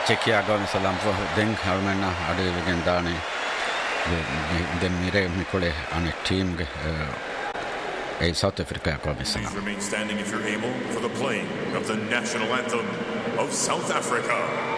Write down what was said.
Tsekkiä Gomisalam den halmena ade legendane den mire mikole ane team South Africa Gomisalam. Please remain standing if you're able for the playing of the national anthem of South Africa.